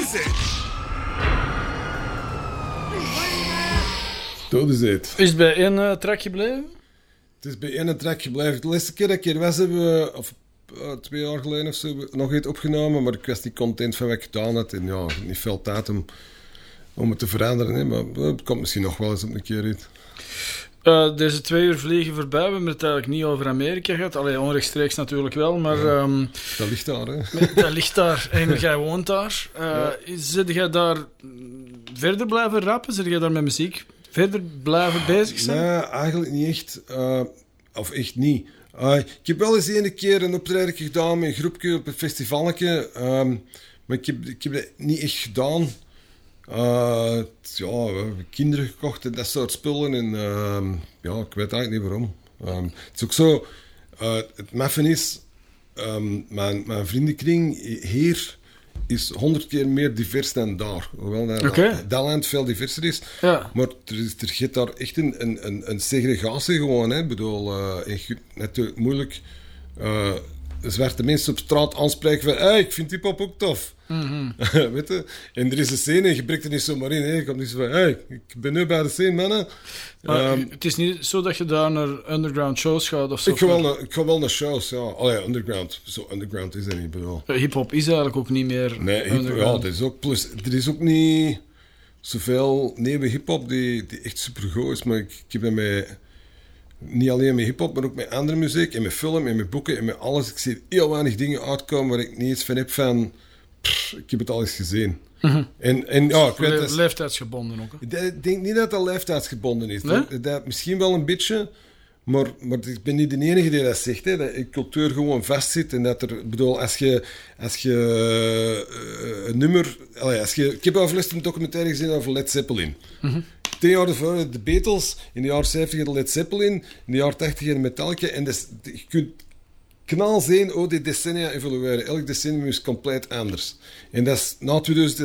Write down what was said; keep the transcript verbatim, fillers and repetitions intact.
is it? Dat is het. Is het bij één uh, track gebleven? Het is bij één track gebleven. De laatste keer dat ik hier was, hebben we, of uh, twee jaar geleden of zo, nog iets opgenomen. Maar ik was niet content van wat ik gedaan had. En ja, niet veel tijd om, om het te veranderen. Hè. Maar het komt misschien nog wel eens op een keer uit. Uh, deze twee uur vliegen voorbij. We hebben het eigenlijk niet over Amerika gehad. Allee, onrechtstreeks natuurlijk wel, maar... Ja, um, dat ligt daar, hè. Dat ligt daar. En jij woont daar. Uh, ja. Zit jij daar verder blijven rappen? Zit jij daar met muziek verder blijven bezig zijn? Nee, eigenlijk niet echt. Uh, of echt niet. Uh, ik heb wel eens een keer een optreden gedaan met een groepje op een festivalletje. Um, maar ik heb, ik heb dat niet echt gedaan. Uh, ja, we hebben kinderen gekocht en dat soort spullen. En uh, ja, ik weet eigenlijk niet waarom. Um, het is ook zo... Uh, het maffen is... Um, mijn, mijn vriendenkring hier is honderd keer meer divers dan daar. Hoewel dat, okay. dat, dat land veel diverser is. Ja. Maar er, is, er gaat daar echt een, een, een segregatie gewoon. Hè. Ik bedoel, uh, net moeilijk... Uh, zwarte mensen op straat aanspreken van hey, ik vind hip-hop ook tof. Mm-hmm. Weet je? En er is een scène en je breekt er niet zomaar in. Hè. Je komt niet zo van hey, ik ben nu bij de scène, mannen. Maar um, het is niet zo dat je daar naar underground shows gaat of zo? Ik ga wel naar, ik ga wel naar shows, ja. Oh ja, underground. Zo underground is dat niet, bedoel. Hip-hop is eigenlijk ook niet meer nee, hip, ja, dat is ook... Plus, er is ook niet zoveel nieuwe hip-hop die, die echt supergoed is. Maar ik, ik heb dat met... Niet alleen met hip-hop, maar ook met andere muziek. En met film, en met boeken, en met alles. Ik zie heel weinig dingen uitkomen waar ik niet eens van heb van... Pff, ik heb het al eens gezien. Mm-hmm. En, en, ja, ik weet, Le- dat is, leeftijdsgebonden ook. Hè? Ik denk niet dat dat leeftijdsgebonden is. Nee? Dat, dat, misschien wel een beetje... Maar, maar ik ben niet de enige die dat zegt, hè, dat een cultuur gewoon vastzit. En dat er, ik bedoel, als je, als je uh, een nummer... Allee, als je, ik heb al vast een documentaire gezien over Led Zeppelin. Mm-hmm. Tien jaar ervoor de Beatles, in de jaren zeventig de Led Zeppelin, in de jaren tachtig de Metallica. En dus, je kunt knal zien hoe die decennia evolueren. Elk decennium is compleet anders. En dat is na tweeduizend